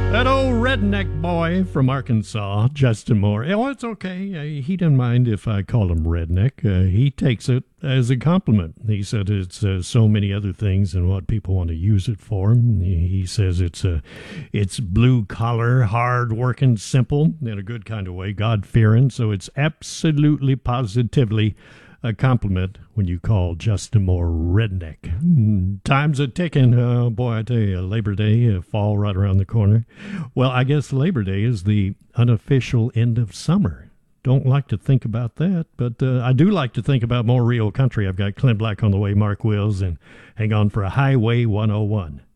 That old redneck boy from Arkansas, Justin Moore. Oh, it's okay. He didn't mind if I call him redneck. He takes it as a compliment. He said it's so many other things than what people want to use it for. He says it's blue collar, hard working, simple in a good kind of way, God fearing. So it's absolutely, positively a compliment when you call Justin Moore redneck. Time's a ticking. Oh, boy, I tell you, Labor Day, fall right around the corner. Well, I guess Labor Day is the unofficial end of summer. Don't like to think about that, but I do like to think about more real country. I've got Clint Black on the way, Mark Wills, and hang on for a Highway 101.